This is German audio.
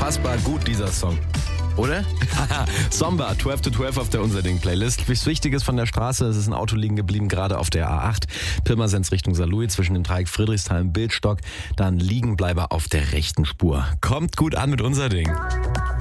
Unfassbar gut, dieser Song. Oder? Somba, 12 to 12 auf der Unser-Ding-Playlist. Was Wichtiges von der Straße, es ist ein Auto liegen geblieben, gerade auf der A8. Pirmasens Richtung Saarlouis, zwischen dem Dreieck Friedrichsthal und Bildstock. Dann Liegenbleiber auf der rechten Spur. Kommt gut an mit Unser-Ding.